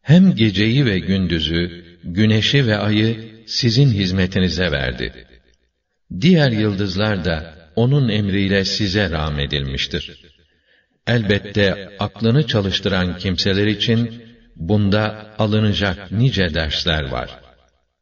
Hem geceyi ve gündüzü, güneşi ve ayı sizin hizmetinize verdi. Diğer yıldızlar da onun emriyle size rağmedilmiştir. Elbette aklını çalıştıran kimseler için bunda alınacak nice dersler var.